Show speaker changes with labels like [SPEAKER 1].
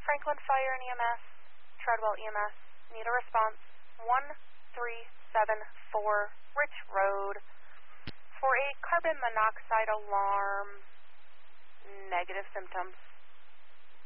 [SPEAKER 1] Franklin Fire and EMS, Treadwell EMS, need a response 1374 Rich Road for a carbon monoxide alarm, negative symptoms.